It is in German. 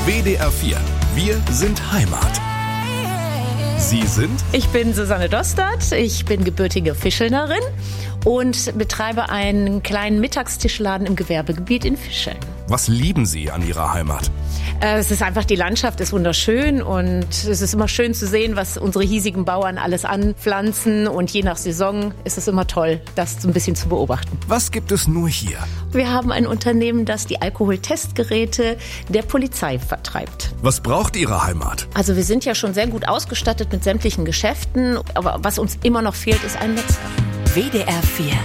WDR 4. Wir sind Heimat. Sie sind? Ich bin Susanne Dostert, ich bin gebürtige Fischelnerin und betreibe einen kleinen Mittagstischladen im Gewerbegebiet in Fischeln. Was lieben Sie an Ihrer Heimat? Es ist einfach, die Landschaft ist wunderschön und es ist immer schön zu sehen, was unsere hiesigen Bauern alles anpflanzen, und je nach Saison ist es immer toll, das so ein bisschen zu beobachten. Was gibt es nur hier? Wir haben ein Unternehmen, das die Alkoholtestgeräte der Polizei vertreibt. Was braucht Ihre Heimat? Also wir sind ja schon sehr gut ausgestattet mit sämtlichen Geschäften, aber was uns immer noch fehlt, ist ein Metzger. WDR 4